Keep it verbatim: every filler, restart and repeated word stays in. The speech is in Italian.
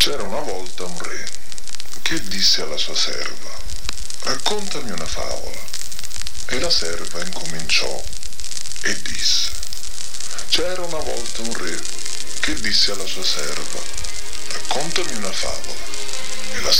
C'era una volta un re che disse alla sua serva: raccontami una favola. E la serva incominciò e disse: c'era una volta un re che disse alla sua serva: raccontami una favola.